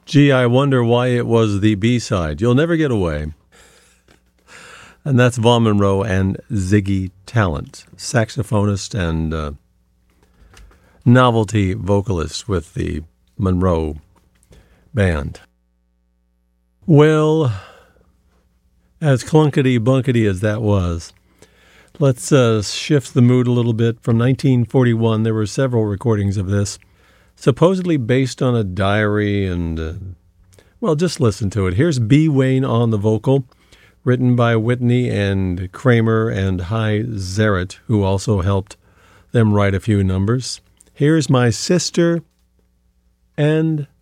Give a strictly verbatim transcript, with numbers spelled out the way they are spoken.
Gee, I wonder why it was the B-side. You'll Never Get Away. And that's Vaughn Monroe and Ziggy Talent, saxophonist and uh, novelty vocalist with the Monroe Band. Well, as clunkety-bunkety as that was, let's uh, shift the mood a little bit. From nineteen forty-one, there were several recordings of this, supposedly based on a diary, and, uh, well, just listen to it. Here's B. Wayne on the vocal, written by Whitney and Kramer and Hy Zarrett, who also helped them write a few numbers. Here's My Sister and